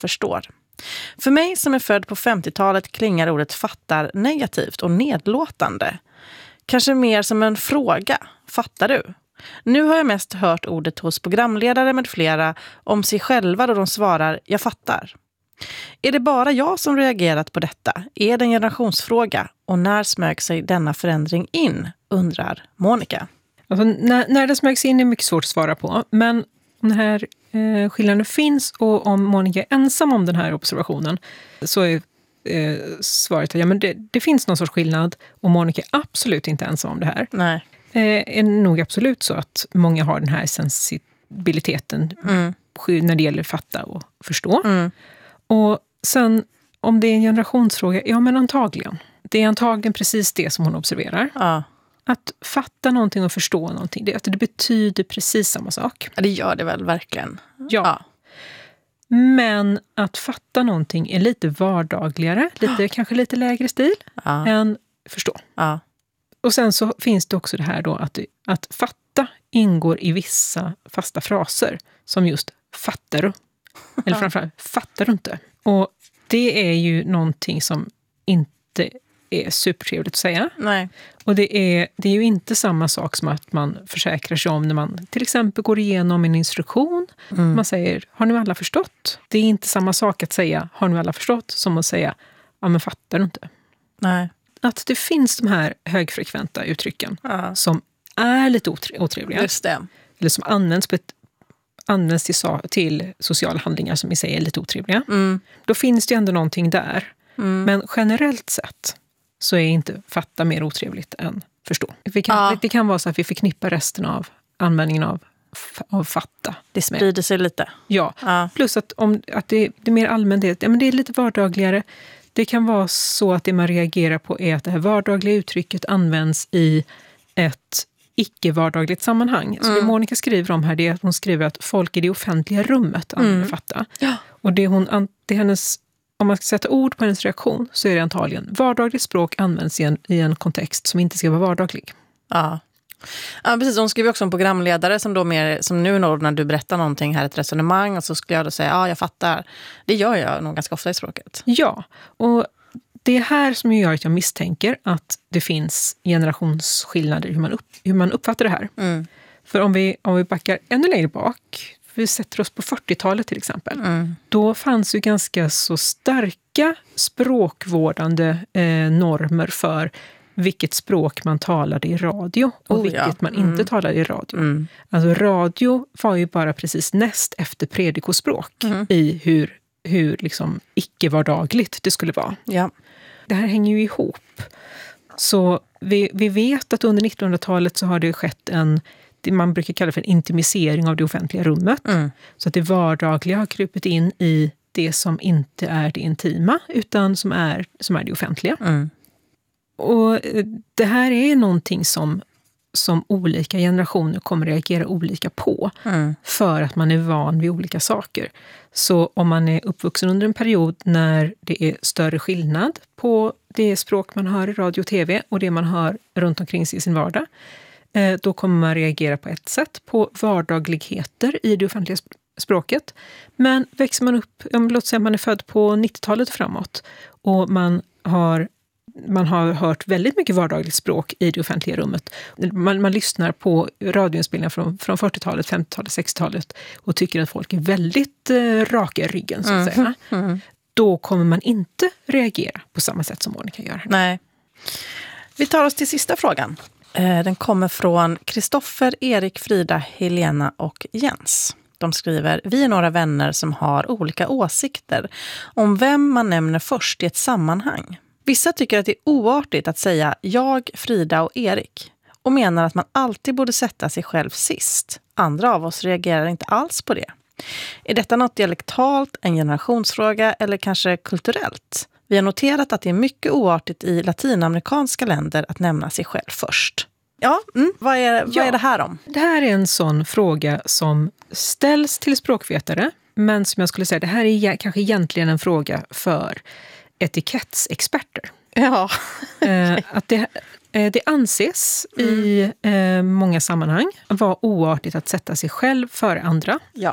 förstår. För mig som är född på 50-talet klingar ordet fattar negativt och nedlåtande. Kanske mer som en fråga. Fattar du? Nu har jag mest hört ordet hos programledare med flera om sig själva då de svarar jag fattar. Är det bara jag som reagerat på detta? Är det en generationsfråga? Och när smög sig denna förändring in? Undrar Monica. Alltså, när det smögs in är mycket svårt att svara på. Men om den här skillnaden finns och om Monica är ensam om den här observationen så är svaret att ja, men det finns någon sorts skillnad och Monica är absolut inte ensam om det här. Nej. Är nog absolut så att många har den här sensibiliteten när det gäller fatta och förstå. Och sen om det är en generationsfråga, ja men antagligen. Det är antagligen precis det som hon observerar. Ja. Att fatta någonting och förstå någonting, det betyder precis samma sak. Ja, det gör det väl verkligen. Ja. Men att fatta någonting är lite vardagligare, kanske lite lägre stil än förstå. Ja. Och sen så finns det också det här då att fatta ingår i vissa fasta fraser som just fattar du. Eller framförallt fattar du inte. Och det är ju någonting som inte är supertrevligt att säga. Nej. Och det är ju inte samma sak som att man försäkrar sig om när man till exempel går igenom en instruktion. Man säger, har ni alla förstått? Det är inte samma sak att säga, har ni alla förstått? Som att säga, ja men fattar du inte? Nej. Att det finns de här högfrekventa uttrycken som är lite otrevliga. Just det. Eller som används till sociala handlingar som i sig är lite otrevliga. Då finns det ändå någonting där. Men generellt sett så är inte fatta mer otrevligt än förstå. Det kan vara så att vi förknippar resten av användningen av fatta. Det sprider sig lite. Ja, plus att det är mer allmänt, det är lite vardagligare. Det kan vara så att det man reagerar på är att det här vardagliga uttrycket används i ett icke-vardagligt sammanhang. Så det Monica skriver om här, det är att hon skriver att folk i det offentliga rummet använder fatta. Ja. Och det är hennes, om man ska sätta ord på hennes reaktion så är det antagligen vardagligt språk används i en kontext som inte ska vara vardaglig. Ja. Ja, precis. Hon skriver också om programledare som då mer, som nu när du berättar någonting här, ett resonemang, och så skulle jag då säga, ja jag fattar. Det gör jag nog ganska ofta i språket. Ja, och det är här som gör att jag misstänker att det finns generationsskillnader i hur man uppfattar det här. För om vi backar ännu längre bak, vi sätter oss på 40-talet till exempel, då fanns ju ganska så starka språkvårdande normer för vilket språk man talade i radio och vilket man inte talade i radio. Alltså radio var ju bara precis näst efter predikospråk i hur liksom icke-vardagligt det skulle vara. Ja. Det här hänger ju ihop. Så vi vet att under 1900-talet så har det skett det man brukar kalla för en intimisering av det offentliga rummet. Så att det vardagliga har krupit in i det som inte är det intima utan som är det offentliga. Och det här är någonting som olika generationer kommer reagera olika på för att man är van vid olika saker. Så om man är uppvuxen under en period när det är större skillnad på det språk man hör i radio och tv och det man hör runt omkring sig i sin vardag, då kommer man reagera på ett sätt på vardagligheter i det offentliga språket. Men växer man upp, låt säga man är född på 90-talet framåt och man har hört väldigt mycket vardagligt språk i det offentliga rummet. Man lyssnar på radioinspelningar från 40-talet, 50-talet, 60-talet och tycker att folk är väldigt raka i ryggen så att säga. Då kommer man inte reagera på samma sätt som Monica gör. Nej. Vi tar oss till sista frågan. Den kommer från Kristoffer, Erik, Frida, Helena och Jens. De skriver, vi är några vänner som har olika åsikter om vem man nämner först i ett sammanhang. Vissa tycker att det är oartigt att säga jag, Frida och Erik och menar att man alltid borde sätta sig själv sist. Andra av oss reagerar inte alls på det. Är detta något dialektalt, en generationsfråga eller kanske kulturellt? Vi har noterat att det är mycket oartigt i latinamerikanska länder att nämna sig själv först. Ja, vad är det här om? Det här är en sån fråga som ställs till språkvetare, men som jag skulle säga, det här är kanske egentligen en fråga för etikettsexperter. Ja. Att det anses i många sammanhang vara oartigt att sätta sig själv före andra. Ja.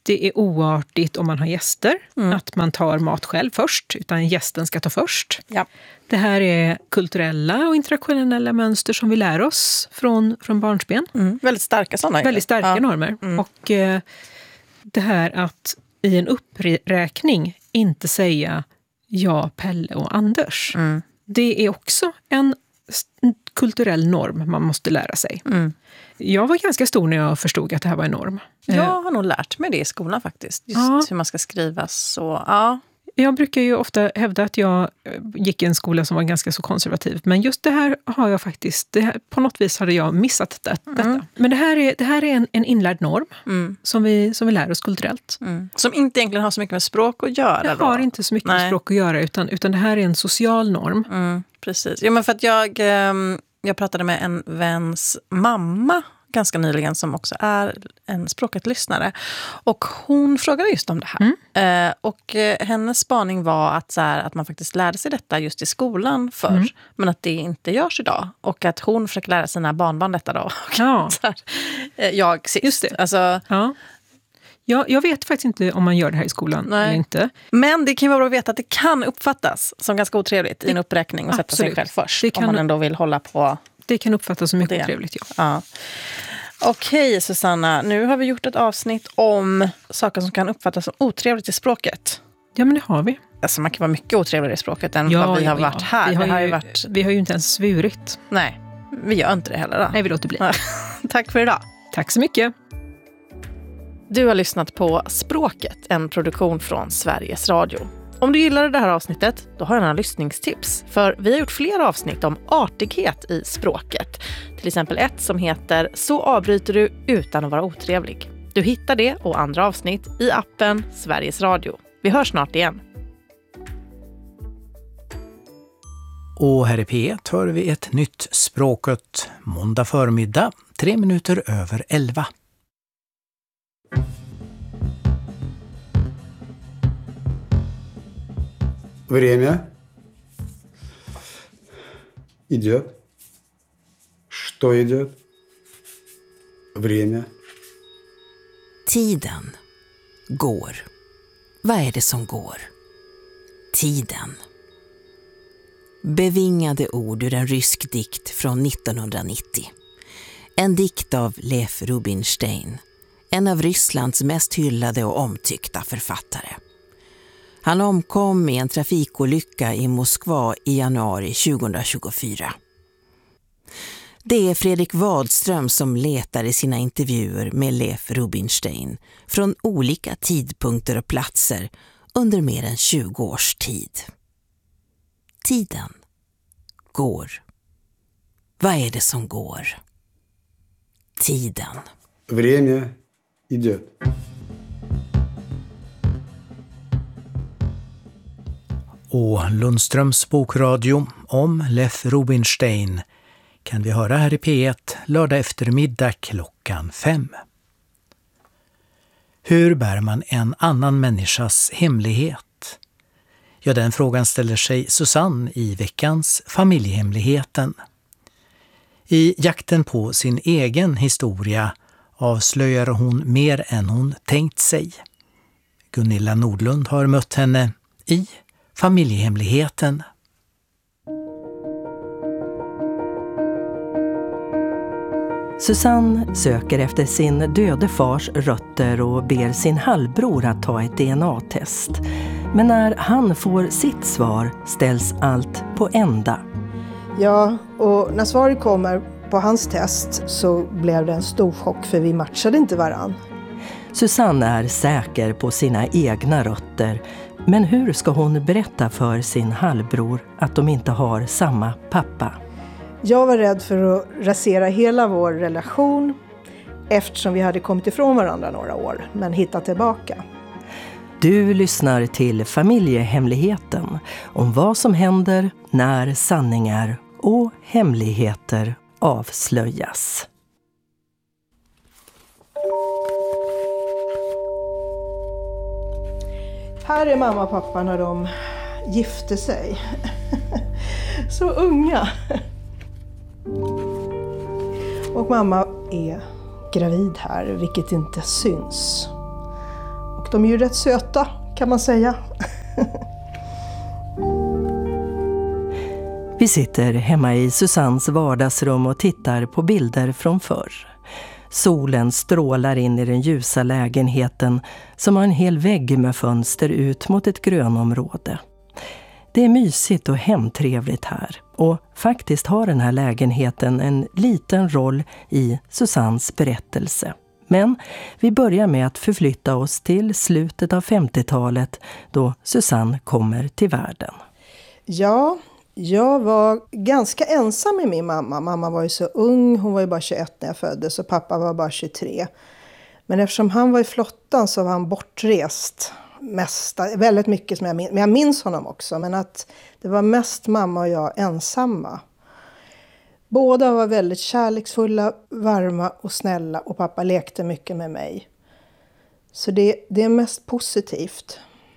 det är oartigt om man har gäster, att man tar mat själv först, utan gästen ska ta först. Ja. Det här är kulturella och internationella mönster som vi lär oss från barnsben. Väldigt starka sådana. Väldigt starka normer. Och det här att i en uppräkning inte säga ja, Pelle och Anders. Det är också en kulturell norm man måste lära sig. Jag var ganska stor när jag förstod att det här var en norm. Jag har nog lärt mig det i skolan faktiskt. Just hur man ska skriva så. Ja. Jag brukar ju ofta hävda att jag gick i en skola som var ganska så konservativ. Men just det här har jag faktiskt, på något vis hade jag missat detta. Men det här är en inlärd norm som vi lär oss kulturellt. Som inte egentligen har så mycket med språk att göra. Det har inte så mycket med språk att göra, utan det här är en social norm. Precis. Ja, men för att jag pratade med en väns mamma ganska nyligen som också är en språket lyssnare. Och hon frågade just om det här. Och hennes spaning var att man faktiskt lärde sig detta just i skolan förr. Men att det inte görs idag. Och att hon försöker lära sina barnbarn detta då. Jag sist. Just det. Alltså, jag vet faktiskt inte om man gör det här i skolan eller inte. Men det kan vara bra att veta att det kan uppfattas som ganska otrevligt i en uppräkning och sätta sig själv först. Om man ändå vill hålla på. Det kan uppfattas som mycket otrevligt, ja. Okej, Susanna. Nu har vi gjort ett avsnitt om saker som kan uppfattas som otrevligt i språket. Ja, men det har vi. Alltså man kan vara mycket otrevligare i språket än vad vi har varit här. Vi har ju inte ens svurit. Nej, vi gör inte det heller då. Nej, vi låter bli. Tack för idag. Tack så mycket. Du har lyssnat på Språket, en produktion från Sveriges Radio. Om du gillade det här avsnittet, då har jag några lyssningstips. För vi har gjort flera avsnitt om artighet i språket. Till exempel ett som heter Så avbryter du utan att vara otrevlig. Du hittar det och andra avsnitt i appen Sveriges Radio. Vi hörs snart igen. Och här i P1 hör vi ett nytt Språket måndag förmiddag 11:03. Время идет. Что идет? Время. Tiden går. Vad är det som går? Tiden. Bevingade ord ur en rysk dikt från 1990. En dikt av Lev Rubinstein, en av Rysslands mest hyllade och omtyckta författare. Han omkom i en trafikolycka i Moskva i januari 2024. Det är Fredrik Wadström som letar i sina intervjuer med Lev Rubinstein från olika tidpunkter och platser under mer än 20 års tid. Tiden går. Vad är det som går? Tiden. Время идет. Och Lundströms bokradio om Lev Rubinstein kan vi höra här i P1 lördag eftermiddag 5:00. Hur bär man en annan människas hemlighet? Ja, den frågan ställer sig Susanne i veckans Familjehemligheten. I jakten på sin egen historia avslöjar hon mer än hon tänkt sig. Gunilla Nordlund har mött henne i Familjehemligheten. Susanne söker efter sin döde fars rötter och ber sin halvbror att ta ett DNA-test. Men när han får sitt svar ställs allt på ända. Ja, och när svaret kommer på hans test så blev det en stor chock för vi matchade inte varann. Susanne är säker på sina egna rötter. Men hur ska hon berätta för sin halvbror att de inte har samma pappa? Jag var rädd för att rasera hela vår relation eftersom vi hade kommit ifrån varandra några år, men hittat tillbaka. Du lyssnar till Familjehemligheten om vad som händer när sanningar och hemligheter avslöjas. Här är mamma och pappa när de gifte sig. Så unga. Och mamma är gravid här, vilket inte syns. de är ju rätt söta kan man säga. Vi sitter hemma i Susannes vardagsrum och tittar på bilder från förr. Solen strålar in i den ljusa lägenheten som har en hel vägg med fönster ut mot ett grönområde. Det är mysigt och hemtrevligt här och faktiskt har den här lägenheten en liten roll i Susannes berättelse. Men vi börjar med att förflytta oss till slutet av 50-talet då Susanne kommer till världen. Ja, jag var ganska ensam med min mamma. Mamma var ju så ung, hon var ju bara 21 när jag föddes och pappa var bara 23. Men eftersom han var i flottan så var han bortrest. Väldigt mycket som men jag minns honom också. Men att det var mest mamma och jag ensamma. Båda var väldigt kärleksfulla, varma och snälla och pappa lekte mycket med mig. Så det är mest positivt.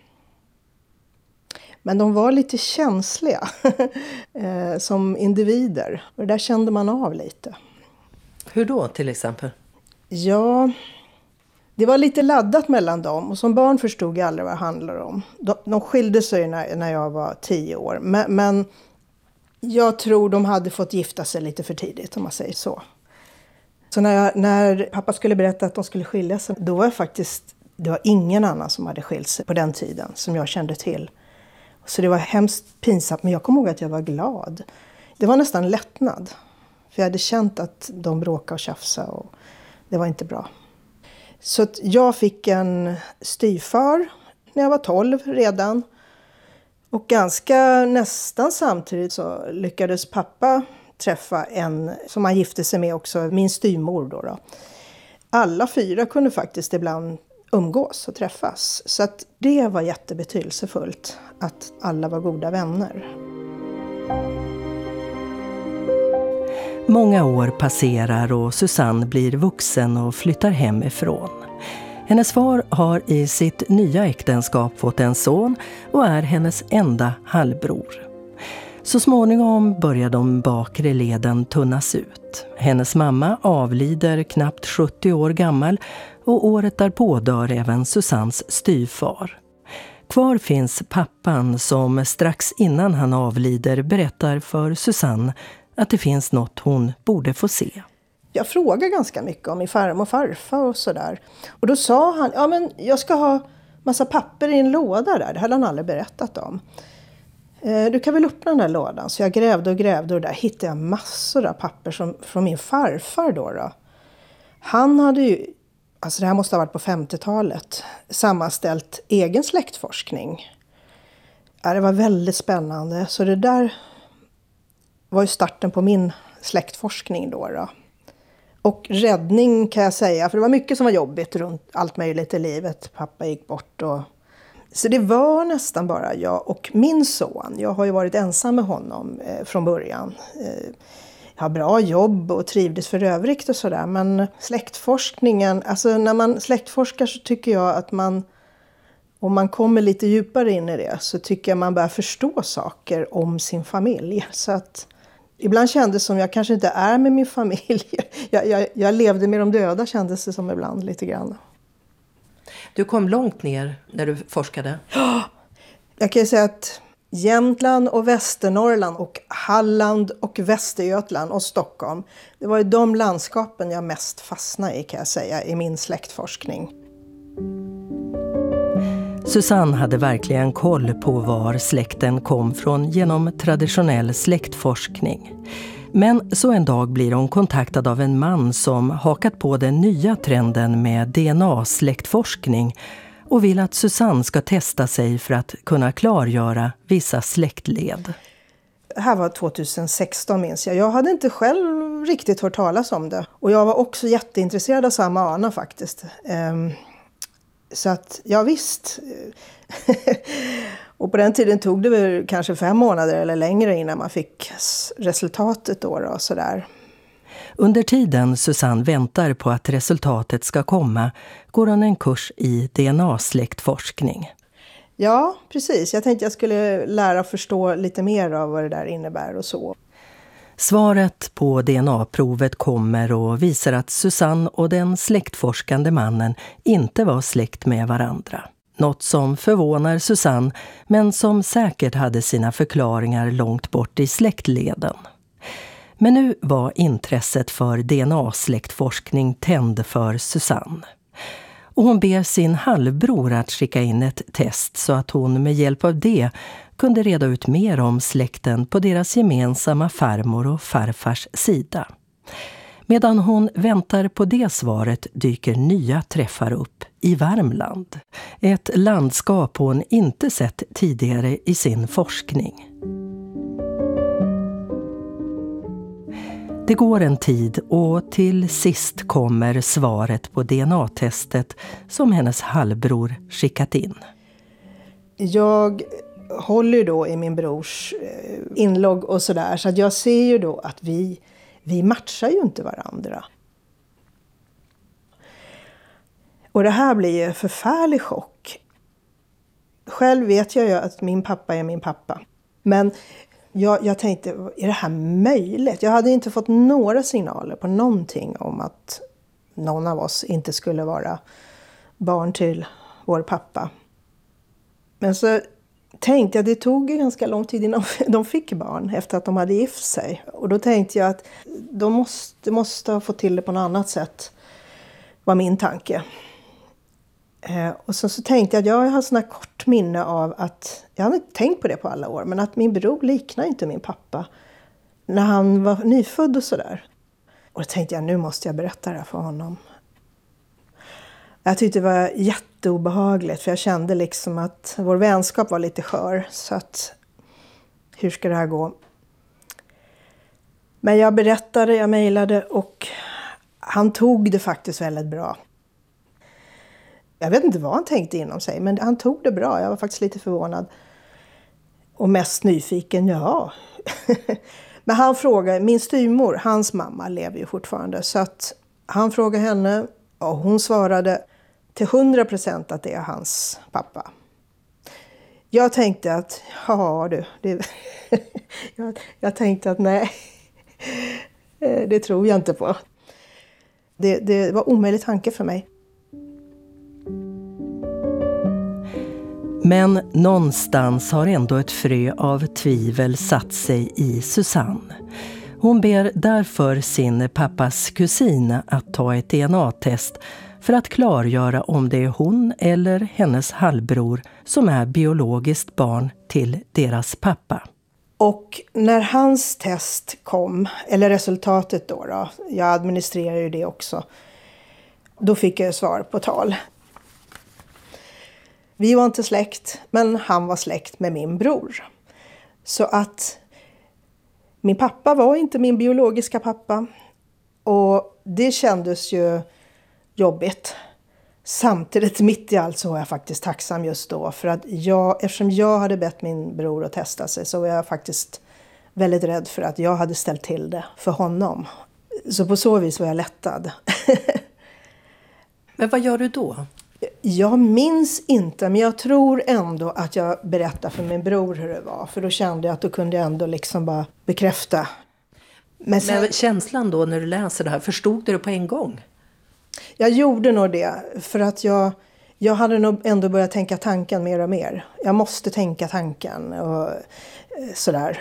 Men de var lite känsliga som individer. Och det där kände man av lite. Hur då till exempel? Ja, det var lite laddat mellan dem. Och som barn förstod jag aldrig vad det handlade om. De skilde sig när jag var 10 år. Men jag tror de hade fått gifta sig lite för tidigt om man säger så. Så när pappa skulle berätta att de skulle skilja sig. Då var det var ingen annan som hade skilt sig på den tiden som jag kände till. Så det var hemskt pinsamt, men jag kommer ihåg att jag var glad. Det var nästan lättnad. För jag hade känt att de bråkade och tjafsade och det var inte bra. Så att jag fick en styvfar när jag var 12 redan. Och nästan samtidigt så lyckades pappa träffa en som han gifte sig med också, min styvmor då. Alla 4 kunde faktiskt ibland umgås och träffas. Så att det var jättebetydelsefullt att alla var goda vänner. Många år passerar och Susanne blir vuxen och flyttar hemifrån. Hennes far har i sitt nya äktenskap fått en son och är hennes enda halvbror. Så småningom börjar de bakre leden tunnas ut. Hennes mamma avlider knappt 70 år gammal och året därpå dör även Susannes styvfar. Kvar finns pappan som strax innan han avlider berättar för Susanne att det finns något hon borde få se. Jag frågade ganska mycket om min farmor och farfar och sådär. Och då sa han, men jag ska ha massa papper i en låda där. Det hade han aldrig berättat om. Du kan väl öppna den där lådan. Så jag grävde och där hittade jag massor av papper från min farfar då. Han hade ju, alltså det här måste ha varit på 50-talet, sammanställt egen släktforskning. Ja, det var väldigt spännande. Så det där var ju starten på min släktforskning då. Och räddning kan jag säga, för det var mycket som var jobbigt runt allt möjligt i livet. Pappa gick bort så det var nästan bara jag och min son. Jag har ju varit ensam med honom från början. Jag har bra jobb och trivdes för övrigt och sådär. Men släktforskningen, alltså när man släktforskar så tycker jag att om man kommer lite djupare in i det så tycker jag man börjar förstå saker om sin familj. Så att ibland kändes det som jag kanske inte är med min familj. Jag levde med de döda kändes det som ibland lite grann. Du kom långt ner när du forskade. Ja, jag kan ju säga att Jämtland och Västernorrland och Halland och Västergötland och Stockholm. Det var ju de landskapen jag mest fastnade i kan jag säga i min släktforskning. Susanne hade verkligen koll på var släkten kom från genom traditionell släktforskning. Men så en dag blir hon kontaktad av en man som hakat på den nya trenden med DNA-släktforskning och vill att Susanne ska testa sig för att kunna klargöra vissa släktled. Det här var 2016 minns jag. Jag hade inte själv riktigt hört talas om det. Och jag var också jätteintresserad av samma Anna faktiskt. Så att, ja visst. Och på den tiden tog det väl kanske 5 månader eller längre innan man fick resultatet då och sådär. Under tiden Susanne väntar på att resultatet ska komma går hon en kurs i DNA-släktforskning. Ja, precis. Jag tänkte jag skulle lära förstå lite mer av vad det där innebär och så. Svaret på DNA-provet kommer och visar att Susanne och den släktforskande mannen inte var släkt med varandra. Något som förvånar Susanne, men som säkert hade sina förklaringar långt bort i släktleden. Men nu var intresset för DNA-släktforskning tänd för Susanne. Och hon ber sin halvbror att skicka in ett test så att hon med hjälp av det kunde reda ut mer om släkten på deras gemensamma farmor och farfars sida. Medan hon väntar på det svaret dyker nya träffar upp i Värmland. Ett landskap hon inte sett tidigare i sin forskning. Det går en tid och till sist kommer svaret på DNA-testet som hennes halvbror skickat in. Jag håller då i min brors inlogg och sådär, så att jag ser ju då att vi matchar ju inte varandra. Och det här blir ju en förfärlig chock. Själv vet jag ju att min pappa är min pappa. Men jag tänkte, är det här möjligt? Jag hade inte fått några signaler på någonting om att någon av oss inte skulle vara barn till vår pappa. Men så tänkte jag, det tog ju ganska lång tid innan de fick barn efter att de hade gift sig. Och då tänkte jag att de måste ha fått till det på något annat sätt, var min tanke. Och så tänkte jag att jag har sån här kort minne av att, jag hade inte tänkt på det på alla år, men att min bror liknar inte min pappa när han var nyfödd och sådär. Och då tänkte jag, nu måste jag berätta det här för honom. Jag tyckte det var jätteobehagligt, för jag kände liksom att vår vänskap var lite skör. Så att, hur ska det här gå? Men jag berättade, jag mejlade och han tog det faktiskt väldigt bra. Jag vet inte vad han tänkte inom sig, men han tog det bra. Jag var faktiskt lite förvånad. Och mest nyfiken, ja. Men han frågade, min styvmor, hans mamma lever ju fortfarande. Så att han frågade henne och hon svarade till 100% att det är hans pappa. Jag tänkte att, jag tänkte att nej, det tror jag inte på. Det var omöjlig tanke för mig. Men någonstans har ändå ett frö av tvivel satt sig i Susanne. Hon ber därför sin pappas kusin att ta ett DNA-test för att klargöra om det är hon eller hennes halvbror som är biologiskt barn till deras pappa. Och när hans test kom, eller resultatet då, jag administrerar ju det också, då fick jag svar på tal. Vi var inte släkt, men han var släkt med min bror. Så att min pappa var inte min biologiska pappa. Och det kändes ju jobbigt. Samtidigt mitt i allt så var jag faktiskt tacksam just då. För att eftersom jag hade bett min bror att testa sig, så var jag faktiskt väldigt rädd för att jag hade ställt till det för honom. Så på så vis var jag lättad. Men vad gör du då? Jag minns inte, men jag tror ändå att jag berättade för min bror hur det var. För då kände jag att då kunde jag ändå liksom bara bekräfta. Men känslan då när du läser det här, förstod du det på en gång? Jag gjorde nog det, för att jag hade nog ändå börjat tänka tanken mer och mer. Jag måste tänka tanken och sådär.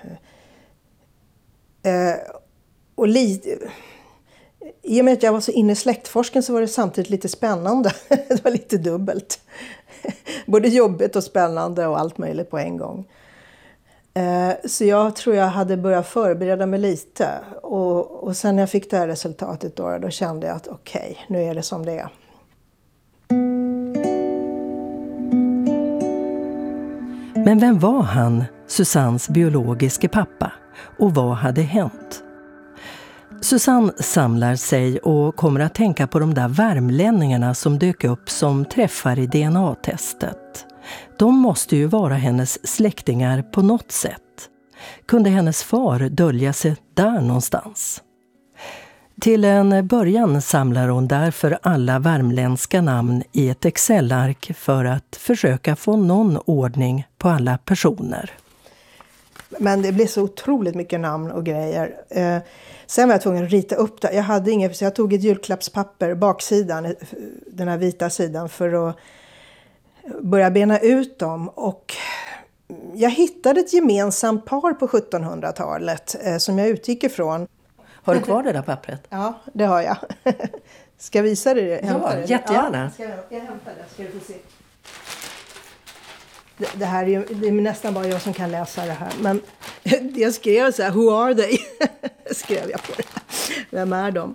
Och i och med att jag var så inne i släktforsken så var det samtidigt lite spännande. Det var lite dubbelt. Både jobbigt och spännande och allt möjligt på en gång. Så jag tror jag hade börjat förbereda mig lite. Och sen när jag fick det här resultatet då kände jag att okej, nu är det som det är. Men vem var han, Susannes biologiske pappa? Och vad hade hänt? Susanne samlar sig och kommer att tänka på de där värmlänningarna som dök upp som träffar i DNA-testet. De måste ju vara hennes släktingar på något sätt. Kunde hennes far dölja sig där någonstans? Till en början samlar hon därför alla värmländska namn i ett Excel-ark för att försöka få någon ordning på alla personer. Men det blev så otroligt mycket namn och grejer. Sen var jag tvungen att rita upp det. Jag hade inget, så jag tog ett julklappspapper, baksidan, den här vita sidan, för att börja bena ut dem. Och jag hittade ett gemensamt par på 1700-talet som jag utgick ifrån. Har du kvar det där pappret? Ja, det har jag. Ska jag visa det? Ja, jättegärna. Ja, jag hämtar det, ska du få se. Det här är ju, det är nästan bara jag som kan läsa det här. Men jag skrev så här, who are they? Skrev jag på det. Vem är de?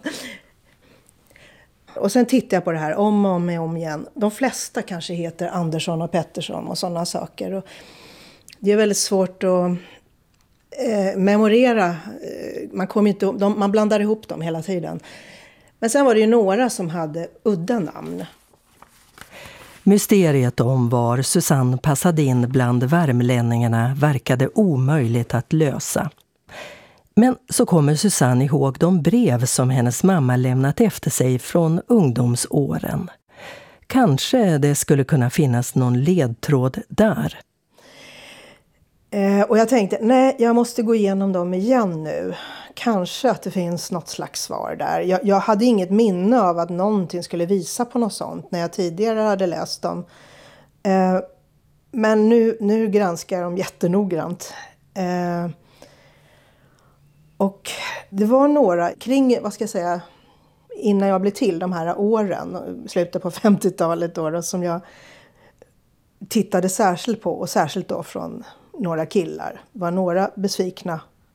Och sen tittade jag på det här om och om igen. De flesta kanske heter Andersson och Pettersson och sådana saker. Och det är väldigt svårt att memorera. Man blandar ihop dem hela tiden. Men sen var det ju några som hade udda namn. Mysteriet om var Susanne passade in bland värmlänningarna verkade omöjligt att lösa. Men så kommer Susanne ihåg de brev som hennes mamma lämnat efter sig från ungdomsåren. Kanske det skulle kunna finnas någon ledtråd där. Och jag tänkte, nej, jag måste gå igenom dem igen nu. Kanske att det finns något slags svar där. Jag hade inget minne av att någonting skulle visa på något sånt när jag tidigare hade läst dem. Men nu granskar jag dem jättenoggrant. Och det var några kring, vad ska jag säga, innan jag blev till de här åren, slutet på 50-talet då, som jag tittade särskilt på, och särskilt då från några killar. Det var några besvikna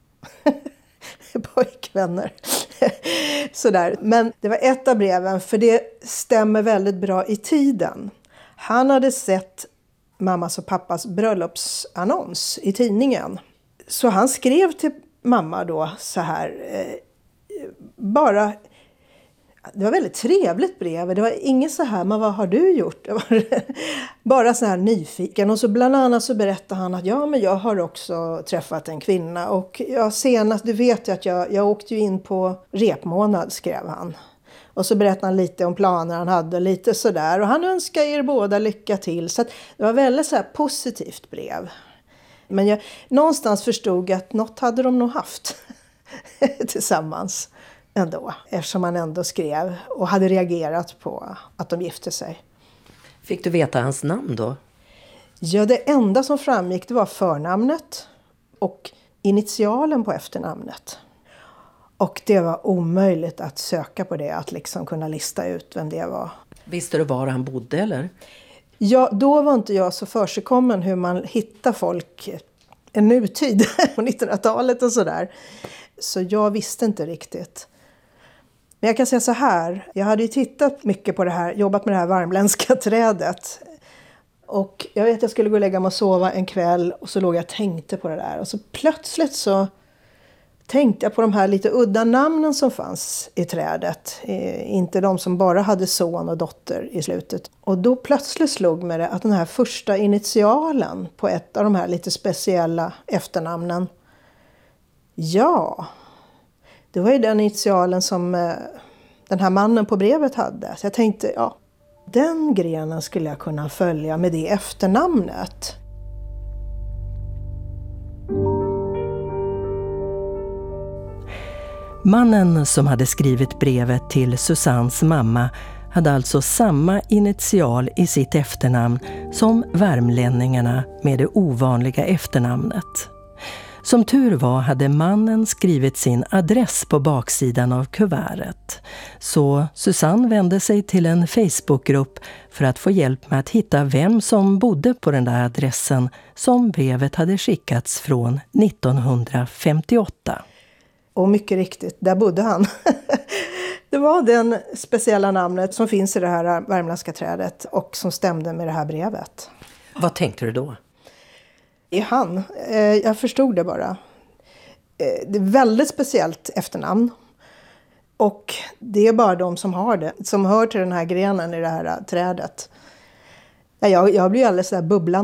pojkvänner. Sådär. Men det var ett av breven, för det stämmer väldigt bra i tiden. Han hade sett mammas och pappas bröllopsannons i tidningen. Så han skrev till mamma då så här, bara, det var väldigt trevligt brev. Det var inget så här, men vad har du gjort? Det var bara så här nyfiken. Och så bland annat så berättade han att ja, men jag har också träffat en kvinna. Och jag senast, du vet ju att jag åkte ju in på repmånad, skrev han. Och så berättade han lite om planer han hade, lite sådär. Och han önskar er båda lycka till. Så att det var väldigt så här positivt brev. Men jag någonstans förstod att något hade de nog haft tillsammans ändå. Eftersom han ändå skrev och hade reagerat på att de gifte sig. Fick du veta hans namn då? Ja, det enda som framgick det var förnamnet och initialen på efternamnet. Och det var omöjligt att söka på det, att liksom kunna lista ut vem det var. Visste du var han bodde eller? Ja, då var inte jag så försigkommen hur man hittar folk en nutid på 1900-talet och sådär. Så jag visste inte riktigt. Men jag kan säga så här, jag hade ju tittat mycket på det här, jobbat med det här värmländska trädet. Och jag vet att jag skulle gå och lägga mig och sova en kväll och så låg jag och tänkte på det där. Och så plötsligt så tänkte jag på de här lite udda namnen som fanns i trädet. Inte de som bara hade son och dotter i slutet. Och då plötsligt slog mig det att den här första initialen på ett av de här lite speciella efternamnen. Ja, det var ju den initialen som den här mannen på brevet hade. Så jag tänkte, ja, den grenen skulle jag kunna följa med det efternamnet. Mannen som hade skrivit brevet till Susannes mamma hade alltså samma initial i sitt efternamn som värmlänningarna med det ovanliga efternamnet. Som tur var hade mannen skrivit sin adress på baksidan av kuvertet. Så Susanne vände sig till en Facebookgrupp för att få hjälp med att hitta vem som bodde på den där adressen som brevet hade skickats från 1958. Och mycket riktigt, där bodde han. Det var den speciella namnet som finns i det här värmländska trädet och som stämde med det här brevet. Vad tänkte du då? I han. Jag förstod det bara. Det är väldigt speciellt efternamn. Och det är bara de som har det. Som hör till den här grenen i det här trädet. Jag blir alldeles där bubblande.